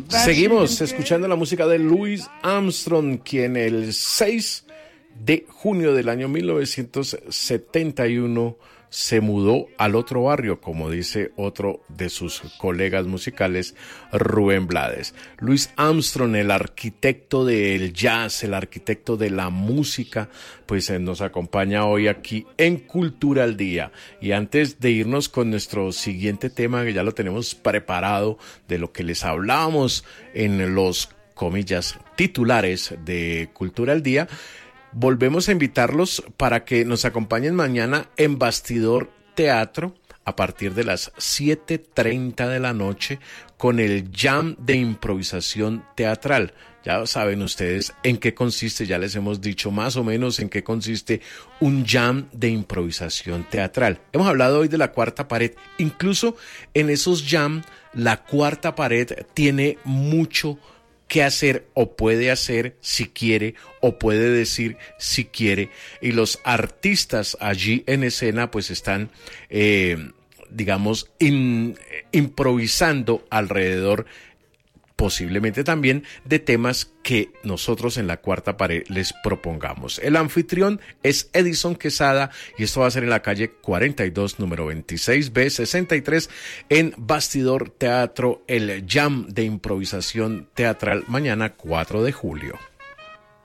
Seguimos escuchando la música de Louis Armstrong, quien el 6 de junio del año 1971 se mudó al otro barrio, como dice otro de sus colegas musicales, Rubén Blades. Louis Armstrong, el arquitecto del jazz, el arquitecto de la música, pues nos acompaña hoy aquí en Cultura al Día. Y antes de irnos con nuestro siguiente tema, que ya lo tenemos preparado, de lo que les hablábamos en los, comillas, titulares de Cultura al Día, volvemos a invitarlos para que nos acompañen mañana en Bastidor Teatro a partir de las 7:30 de la noche con el Jam de improvisación teatral. Ya saben ustedes en qué consiste, ya les hemos dicho más o menos en qué consiste un jam de improvisación teatral. Hemos hablado hoy de la cuarta pared. Incluso en esos jam, la cuarta pared tiene mucho qué hacer o puede hacer si quiere o puede decir si quiere, y los artistas allí en escena pues están improvisando alrededor posiblemente también de temas que nosotros en la cuarta pared les propongamos. El anfitrión es Edison Quesada y esto va a ser en la calle 42, número 26B 63 en Bastidor Teatro, el Jam de improvisación teatral, mañana 4 de julio.